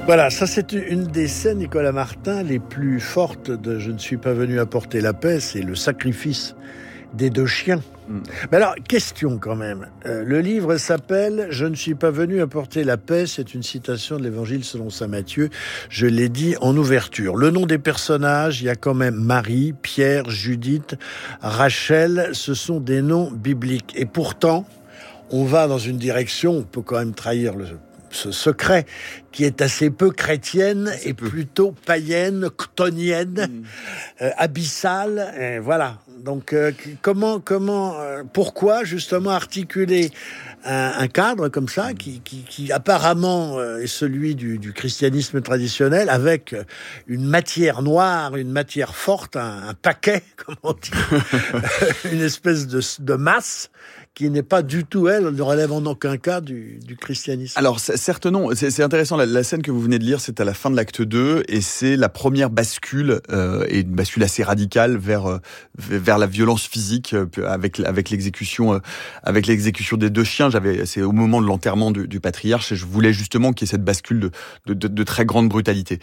Voilà, ça c'est une des scènes, Nicolas Martin, les plus fortes de « Je ne suis pas venu apporter la paix », c'est le sacrifice des 2 chiens. Mais alors, question quand même. Le livre s'appelle « Je ne suis pas venu apporter la paix », c'est une citation de l'Évangile selon saint Matthieu, je l'ai dit en ouverture. Le nom des personnages, il y a quand même Marie, Pierre, Judith, Rachel, ce sont des noms bibliques. Et pourtant, on va dans une direction, on peut quand même trahir ce secret, qui est assez peu chrétienne et plutôt païenne, chtonienne, abyssale, voilà. Donc, pourquoi justement articuler un cadre comme ça, qui apparemment est celui du christianisme traditionnel, avec une matière noire, une matière forte, un paquet, comme on dit, une espèce de masse, qui n'est pas du tout, elle ne relève en aucun cas du christianisme. Alors, certes non, c'est intéressant, la scène que vous venez de lire, c'est à la fin de l'acte 2, et c'est la première bascule, et une bascule assez radicale vers la violence physique, avec l'exécution des 2 chiens. C'est au moment de l'enterrement du patriarche, et je voulais justement qu'il y ait cette bascule de très grande brutalité.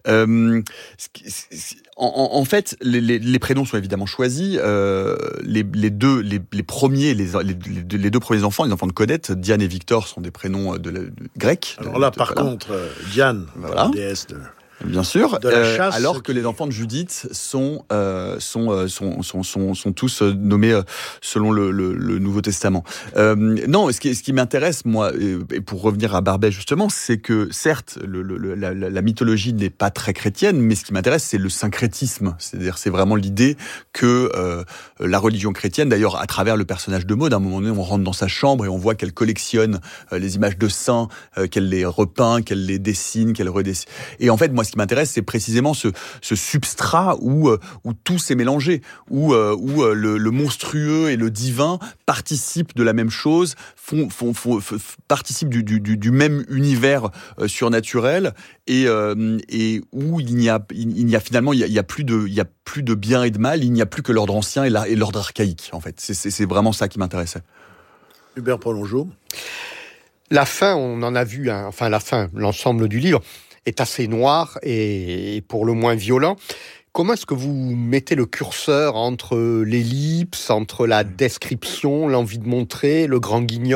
En fait, les prénoms sont évidemment choisis. Les 2 premiers enfants, les enfants de Codette, Diane et Victor, sont des prénoms grecs. Alors là, par contre, Diane, la déesse bien sûr, de la chasse, alors que les enfants de Judith sont tous nommés selon le Nouveau Testament. Non, ce qui m'intéresse, moi, et pour revenir à Barbet justement, c'est que certes, la mythologie n'est pas très chrétienne, mais ce qui m'intéresse, c'est le syncrétisme. C'est-à-dire, c'est vraiment l'idée que la religion chrétienne, d'ailleurs, à travers le personnage de Maud, à un moment donné, on rentre dans sa chambre et on voit qu'elle collectionne les images de saints, qu'elle les repeint, qu'elle les dessine, qu'elle redessine. Et en fait, moi, ce qui m'intéresse, c'est précisément ce substrat où tout s'est mélangé, où le monstrueux et le divin participent de la même chose, participent du même univers surnaturel, et où il y a finalement il y a plus de bien et de mal, il n'y a plus que l'ordre ancien et l'ordre archaïque. En fait, c'est vraiment ça qui m'intéressait. Hubert Prolongeau. La fin, on en a vu, l'ensemble du livre est assez noir et pour le moins violent. Comment est-ce que vous mettez le curseur entre l'ellipse, entre la description, l'envie de montrer, le grand guignol ?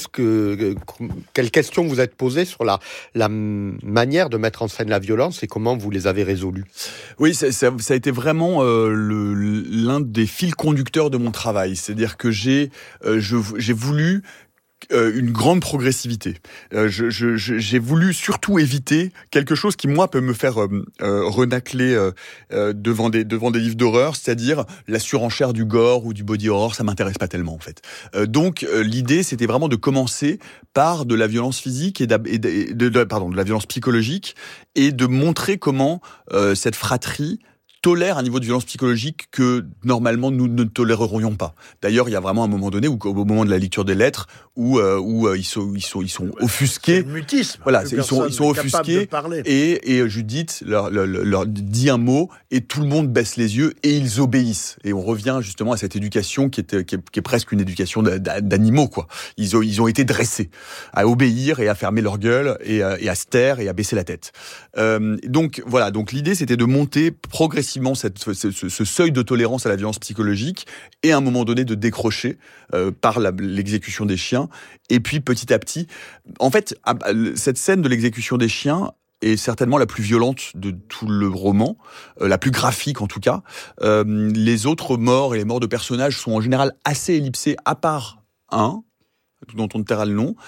Quelles questions vous êtes posées sur la manière de mettre en scène la violence et comment vous les avez résolues ? Oui, ça a été vraiment l'un des fils conducteurs de mon travail. C'est-à-dire que j'ai voulu une grande progressivité. J'ai voulu surtout éviter quelque chose qui, moi, peut me faire renacler devant des livres d'horreur, c'est-à-dire la surenchère du gore ou du body horror. Ça m'intéresse pas tellement, en fait. Donc, l'idée, c'était vraiment de commencer par de la violence physique et de la violence psychologique, et de montrer comment cette fratrie tolère un niveau de violence psychologique que normalement nous ne tolérerions pas. D'ailleurs, il y a vraiment un moment donné où, au moment de la lecture des lettres, où ils sont offusqués. C'est le mutisme. Voilà, ils sont offusqués, et Judith leur dit un mot et tout le monde baisse les yeux et ils obéissent. Et on revient justement à cette éducation qui est presque une éducation d'animaux, quoi. Ils ont été dressés à obéir et à fermer leur gueule et à se taire et à baisser la tête. Donc voilà, donc l'idée c'était de monter progressivement ce seuil de tolérance à la violence psychologique, et à un moment donné de décrocher par l'exécution des chiens. Et puis petit à petit, en fait, cette scène de l'exécution des chiens est certainement la plus violente de tout le roman, la plus graphique en tout cas. Les autres morts et les morts de personnages sont en général assez ellipsés, à part un dont on ne taira le nom.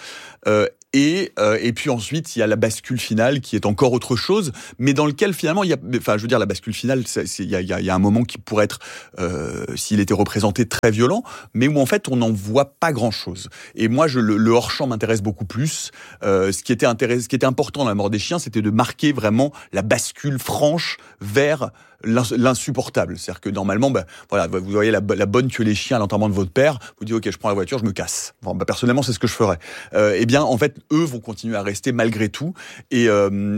Et puis ensuite, il y a la bascule finale qui est encore autre chose, mais dans lequel finalement, la bascule finale, il y a un moment qui pourrait être, s'il était représenté, très violent, mais où en fait, on n'en voit pas grand-chose. Et moi, le hors-champ m'intéresse beaucoup plus. Ce qui était important dans La mort des chiens, c'était de marquer vraiment la bascule franche vers l'insupportable. C'est-à-dire que normalement, vous voyez la bonne tuer les chiens à l'enterrement de votre père, vous dites ok, je prends la voiture, je me casse. Personnellement, c'est ce que je ferais. Eh bien, en fait, eux vont continuer à rester malgré tout. Et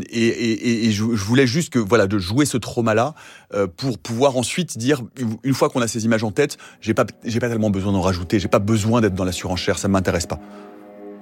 je voulais juste de jouer ce trauma-là pour pouvoir ensuite dire, une fois qu'on a ces images en tête, j'ai pas tellement besoin d'en rajouter, j'ai pas besoin d'être dans la surenchère, ça m'intéresse pas.